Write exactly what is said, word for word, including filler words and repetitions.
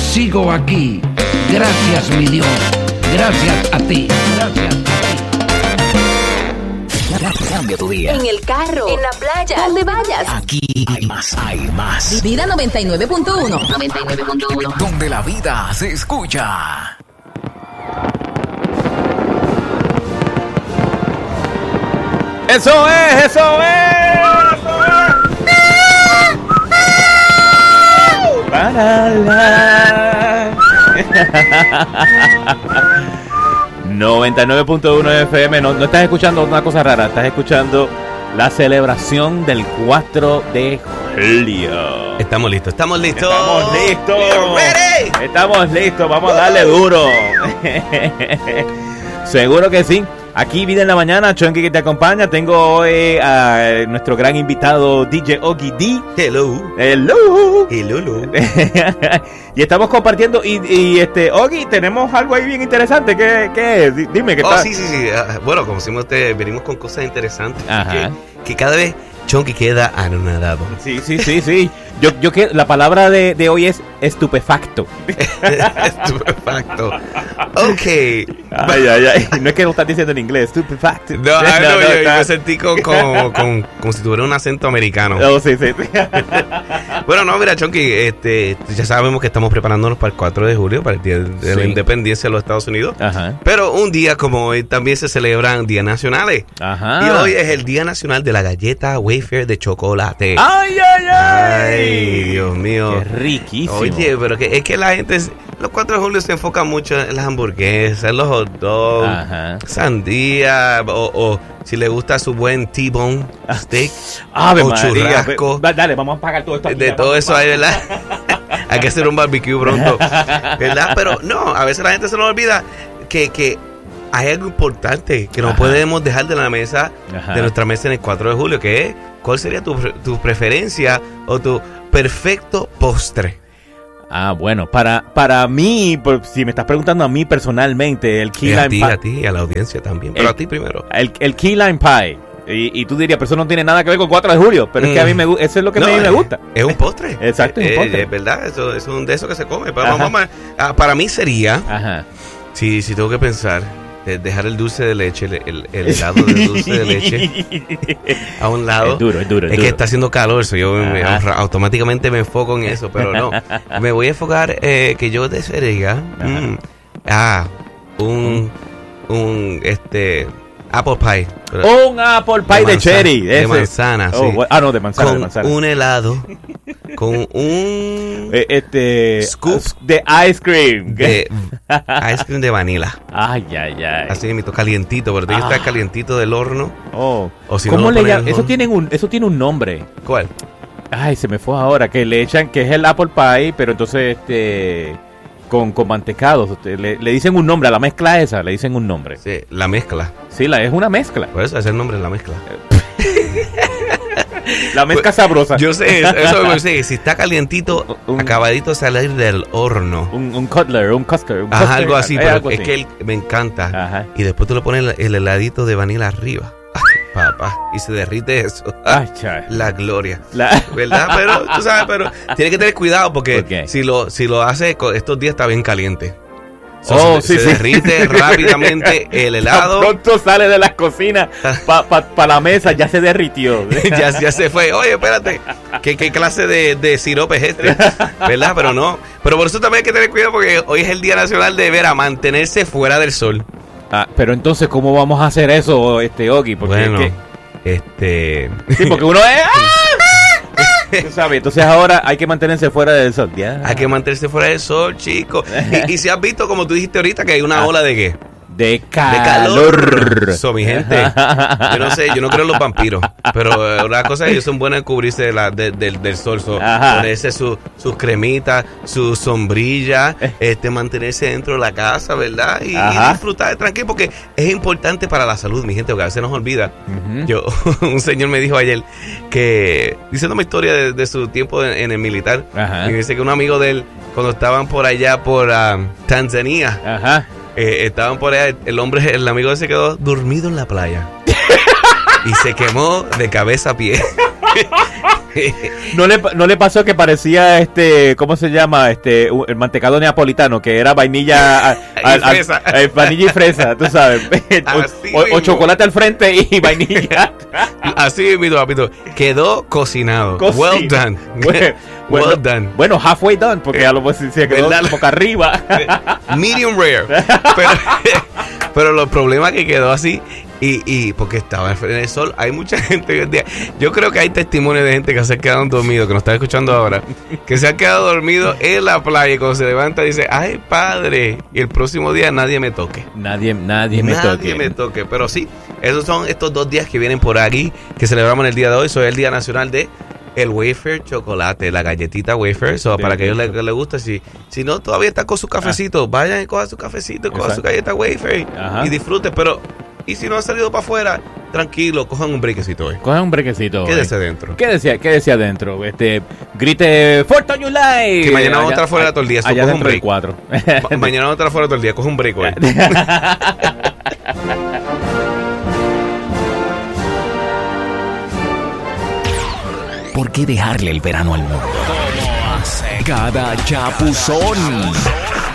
sigo aquí. Gracias, mi Dios. Gracias a ti. Gracias a ti. Cambia tu día. En el carro, en la playa, donde vayas. Aquí hay más, hay más. Vida noventa y nueve punto uno. noventa y nueve punto uno. Donde la vida se escucha. ¡Eso es! ¡Eso es! Para la... noventa y nueve punto uno F M. No, no estás escuchando una cosa rara. Estás escuchando la celebración del cuatro de julio. Estamos listos, estamos listos. Estamos listos. Ready. Estamos listos. Vamos a darle duro. Seguro que sí. Aquí Vida en la Mañana, Chonky que te acompaña. Tengo hoy a nuestro gran invitado D J Ogi D. Hello. Hello. Hello. Y estamos compartiendo. Y, y este, Ogi, tenemos algo ahí bien interesante. ¿Qué, qué es? Dime qué Oh, tal. sí, sí, sí. Uh, bueno, como decimos, te, venimos con cosas interesantes. Ajá. Que, que cada vez Chonky queda anonadado. Sí, sí, sí, sí. Yo, yo que la palabra de, de hoy es estupefacto. Estupefacto. Ok. Ay, ay, ay. No es que lo estás diciendo en inglés. Estupefacto. No, no, no, no, yo, yo me sentí con, con, con, como si tuviera un acento americano. Oh, sí, sí, sí. Bueno, no, mira, Chonky, este, ya sabemos que estamos preparándonos para el cuatro de julio, para el Día de la Sí. Independencia de los Estados Unidos. Ajá. Pero un día como hoy también se celebran días nacionales. Ajá. Y hoy es el Día Nacional de la Galleta Wafer de chocolate. ¡Ay, ay, ay! Ay, Dios mío. ¡Qué riquísimo! Oye, pero que, es que la gente, es- los cuatro de julio se enfocan mucho en las hamburguesas, en los hot dogs, Ajá. sandía, o, o si le gusta su buen T-bone steak, ¡Ave o María! churrasco. Da- Dale, vamos a pagar todo esto aquí. De ya, todo vamos, eso vamos. hay, ¿verdad? Hay que hacer un barbecue pronto, ¿verdad? Pero no, a veces la gente se nos olvida que, que hay algo importante que no Ajá. podemos dejar de la mesa, Ajá. de nuestra mesa en el cuatro de julio, que es, ¿cuál sería tu, pre- tu preferencia o tu perfecto postre? Ah, bueno, para, para mí, por- si me estás preguntando a mí personalmente, el Key Y a Lime ti, Pie. a ti, y a la audiencia también, pero El- a ti primero. El, el Key Lime Pie. Y, y tú dirías, pero eso no tiene nada que ver con cuatro de julio. Pero es que a mí me gu- eso es lo que No, a mí me es- gusta. Es un postre. Exacto, es un Eh, postre. Es verdad, eso es un de esos que se come. Pero Ajá. vamos a- ah, para mí sería, Ajá. si, si tengo que pensar, eh, dejar el dulce de leche, el, el- el helado de dulce de leche a un lado. Es duro, es duro, es Es que duro. está haciendo calor, so yo me- Ajá. automáticamente me enfoco en eso, pero no. Me voy a enfocar eh, que yo desearía mm, ah, un, un este apple pie. Un apple pie de, manzana, cherry. de ese. manzana, Oh, sí. bu- Ah, no, de manzana, Con de manzana. un helado, con un Eh, este. Scoop de ice cream. de ice cream de vanilla. Ay, ay, ay. Así mismo, calientito, pero tiene que Ah. estar calientito del horno. Oh. O si no ¿Cómo lo le ponen llaman? en Eso horno. tiene un, eso tiene un nombre. ¿Cuál? Ay, se me fue ahora. Que le echan, que es el apple pie, pero entonces este. Con, con mantecados. Usted- Le, le dicen un nombre a la mezcla esa, le dicen un nombre. Sí, la mezcla. Sí, la, es una mezcla. Por eso es el nombre de la mezcla. La mezcla sabrosa. Yo sé, eso eso me sé, si está calientito, Un- acabadito de salir del horno. Un, un cutler, un custard. Un Ajá, custard, algo así, hay pero algo es así. que él me encanta. Ajá. Y después tú le pones el, el heladito de vanilla arriba. Ay, papá. Y se derrite eso. Ay, cha. La gloria. La- ¿Verdad? Pero, tú sabes, pero tiene que tener cuidado porque ¿Por qué? si lo, si lo hace con- estos días está bien caliente. So, Oh, se, sí, se sí. derrite rápidamente el Tan helado. pronto sale de la cocina para pa, pa la mesa, ya se derritió. ya, ya se fue. Oye, espérate. ¿Qué, qué clase de, de sirope es este? ¿Verdad? Pero no. Pero por eso también hay que tener cuidado porque hoy es el Día Nacional de ver a mantenerse fuera del sol. Ah, pero entonces, ¿cómo vamos a hacer eso, este Ogi? Porque Bueno, es este... que, sí, porque uno es... ¡Ah! Tú sabes, entonces ahora hay que mantenerse fuera del sol. Ya. Hay que mantenerse fuera del sol, chicos. Y, y si has visto, como tú dijiste ahorita, que hay una Ah. ola de qué? De De calor. calor. So, mi gente, yo no sé, yo no creo en los vampiros, pero eh, una cosa es que ellos son buenos en cubrirse de la, de- del- del sol, so, Ajá. ponerse su- sus cremitas, su sombrilla, este, mantenerse dentro de la casa, ¿verdad? Y, y Ajá. disfrutar tranquilo, porque es importante para la salud, mi gente, porque a veces nos olvida. Ujú. Yo, un señor me dijo ayer que, diciéndome historia de, de su tiempo en, en el militar, Ajá. y dice que un amigo de él, cuando estaban por allá por ah, Tanzania, Ajá. eh, estaban por allá, el hombre, el amigo se quedó dormido en la playa y se quemó de cabeza a pie. ¿No le, no le pasó que parecía este, ¿cómo se llama? Este, un- el mantecado neapolitano, que era vainilla, a- a- Y fresa. a- eh, vainilla y fresa, tú sabes. Así o, o- o mismo. chocolate al frente y vainilla. Así, mi papito. Quedó cocinado. Cocina. Well done. Bueno, bueno, well done. Bueno, halfway done, porque a lo mejor se quedó ¿Verdad? boca arriba. Medium rare. Pero, pero los problemas que quedó así. Y, y porque estaba en el sol, hay mucha gente hoy en día. Yo creo que hay testimonios de gente que se ha quedado dormido, que nos está escuchando ahora, que se ha quedado dormido en la playa y cuando se levanta dice, ay padre, y el próximo día nadie me toque. Nadie, nadie me Nadie toque. me toque. Pero sí, esos son estos dos días que vienen por aquí, que celebramos el día de hoy. Eso es el Día Nacional de el wafer chocolate, la galletita wafer. So, Bien, para que a ellos bien. les, les guste, si, si no, todavía está con su cafecito, vayan y cojan su cafecito, y cojan su Exacto. galleta wafer Ajá. y disfruten. Pero, y si no han salido para afuera, tranquilo, cojan un brequecito hoy. Coge un brequecito. Quédese eh. dentro. ¿Qué decía, qué decía adentro? Este, grite Forta New Life. Que mañana vamos a Allá- estar fuera todo el día, so Allá coge un dentro del break. cuatro. Ma- mañana vamos a estar fuera todo el día, coge un break hoy. ¿Por qué dejarle el verano al mundo? Cada chapuzón.